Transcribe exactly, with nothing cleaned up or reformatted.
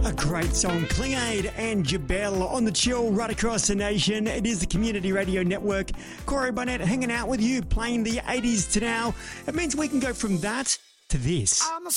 A great song, Klingade and Jabel on the chill right across the nation. It is the Community Radio Network. Corey Barnett hanging out with you, playing the eighties to now. It means we can go from that to this. I'm a